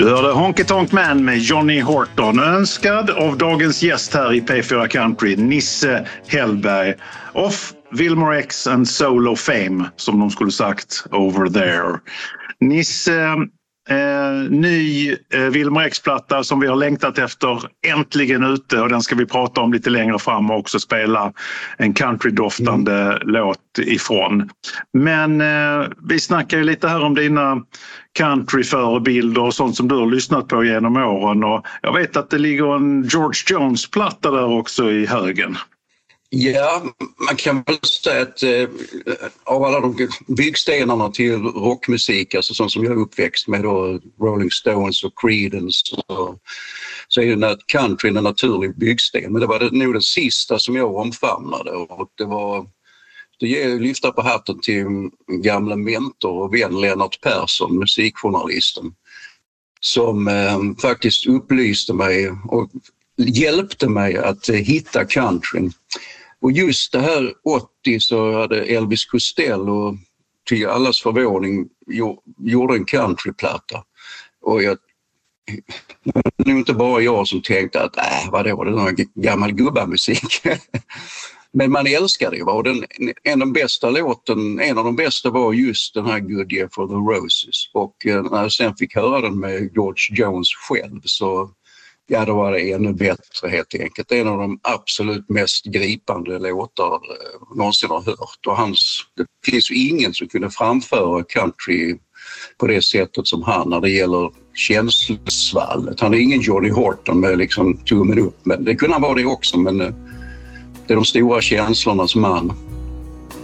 Du hörde Honky Tonk Man med Johnny Horton, önskad av dagens gäst här i P4 Country, Nisse Hellberg. Off Wilmer X and Solo Fame, som de skulle sagt over there. Nisse, ny Wilmer X-platta som vi har längtat efter, äntligen ute, och den ska vi prata om lite längre fram och också spela en countrydoftande låt ifrån. Men vi snackar ju lite här om dina countryförebilder och sånt som du har lyssnat på genom åren, och jag vet att det ligger en George Jones-platta där också i högen. Ja, man kan väl säga att av alla de byggstenarna till rockmusik, alltså sånt som jag är uppväxt med då, Rolling Stones och Creedence, så är det country en naturlig byggsten. Men det var nog den sista som jag omfamnade, och det lyfter på hatten till gamla mentor och vän Lennart Persson, musikjournalisten, som faktiskt upplyste mig och hjälpte mig att hitta countryn. Och just det här 80 så hade Elvis Costello till allas förvåning gjorde en countryplatta. Och det var nog inte bara jag som tänkte att vadå, det är någon gammal gubbamusik. Men man älskade det. Och en av de bästa var just den här Good Year for the Roses. Och när jag sen fick höra den med George Jones själv, så då var det ännu bättre helt enkelt. Det är en av de absolut mest gripande låtar någonsin har hört. Och det finns ju ingen som kunde framföra country på det sättet som han när det gäller känslosvallet. Han är ingen Johnny Horton med liksom tummen upp, men det kunde han vara det också, men det är de stora känslornas man.